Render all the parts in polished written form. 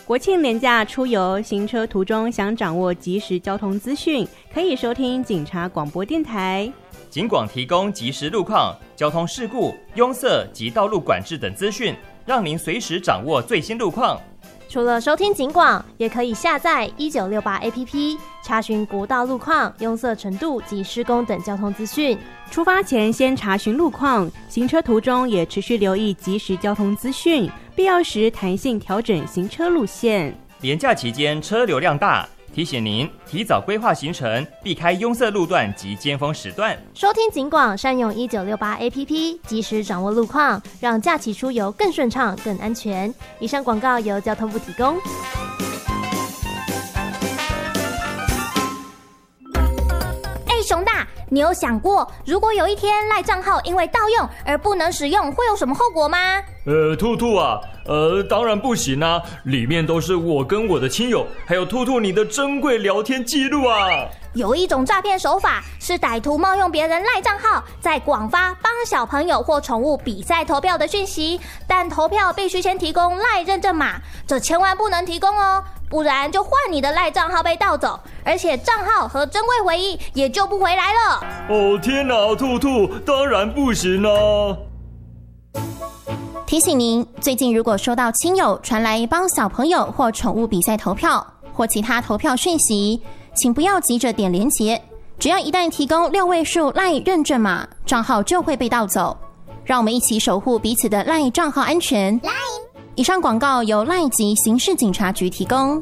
国庆连假出游，行车途中想掌握即时交通资讯，可以收听警察广播电台。 警广提供即时路况、交通事故、拥塞及道路管制等资讯，让您随时掌握最新路况。 除了收听警广，也可以下载1968 APP， 查询国道路况、拥塞程度及施工等交通资讯。 出发前先查询路况，行车途中也持续留意即时交通资讯，必要时弹性调整行车路线。 连假期间车流量大，提醒您提早规划行程，避开拥塞路段及尖峰时段。 收听警广，善用1968 APP， 及时掌握路况，让假期出游更顺畅、更安全。以上广告由交通部提供。 熊大，你有想过，如果有一天赖账号因为盗用而不能使用，会有什么后果吗？ 兔兔啊，当然不行啊，里面都是我跟我的亲友，还有兔兔你的珍贵聊天记录啊。 有一种诈骗手法是歹徒冒用别人赖账号，在广发帮小朋友或宠物比赛投票的讯息，但投票必须先提供赖认证码，这千万不能提供哦，不然就换你的赖账号被盗走，而且账号和珍贵回忆也救不回来了。 哦天哪，兔兔，当然不行啊！ 提醒您，最近如果收到亲友传来帮小朋友或宠物比赛投票或其他投票讯息，请不要急着点连结，只要一旦提供6位数LINE认证码，账号就会被盗走。让我们一起守护彼此的LINE账号安全。以上广告由LINE及刑事警察局提供。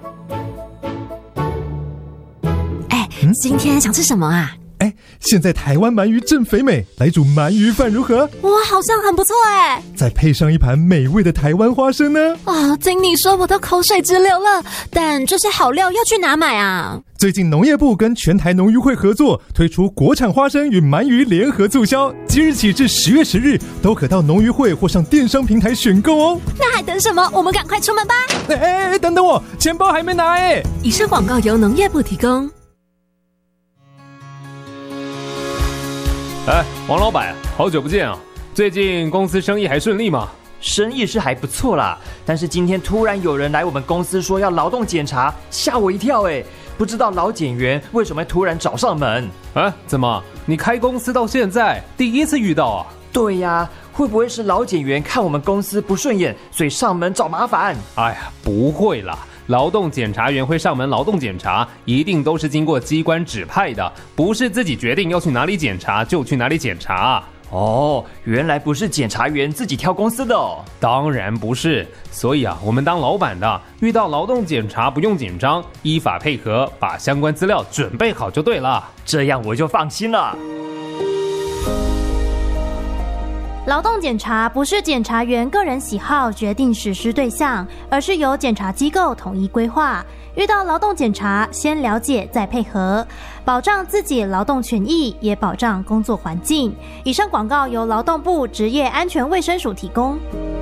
今天想吃什么啊？ 现在台湾鳗鱼正肥美，来煮鳗鱼饭如何？ 哇，好像很不错哎！ 再配上一盘美味的台湾花生呢？ 听你说我都口水直流了。但这些好料要去哪买啊？ 最近农业部跟全台农渔会合作，推出国产花生与鳗鱼联合促销，即日起至10月10日，都可到农渔会或上电商平台选购哦。 那还等什么？我们赶快出门吧！ 等等我，钱包还没拿哎！ 以上广告由农业部提供。 王老板，好久不见啊！最近公司生意还顺利吗？ 生意是还不错啦，但是今天突然有人来我们公司说要劳动检查，吓我一跳哎！不知道劳检员为什么突然找上门？ 怎么？你开公司到现在第一次遇到啊？ 对呀，会不会是劳检员看我们公司不顺眼，所以上门找麻烦？ 不会啦。劳动检查员会上门劳动检查，一定都是经过机关指派的，不是自己决定要去哪里检查就去哪里检查。 原来不是检察员自己挑公司的哦。 当然不是，所以我们当老板的遇到劳动检查不用紧张，依法配合，把相关资料准备好就对了， 这样我就放心了。 劳动检查不是检察员个人喜好决定实施对象，而是由检察机构统一规划。遇到劳动检查，先了解再配合，保障自己劳动权益，也保障工作环境。以上广告由劳动部职业安全卫生署提供。